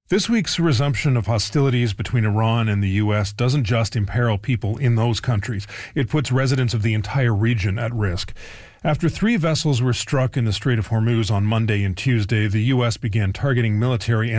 This week's resumption of hostilities between Iran and the U.S. doesn't just imperil people in those countries. It puts residents of the entire region at risk. After 3 vessels were struck in the Strait of Hormuz on Monday and Tuesday, the U.S. began targeting military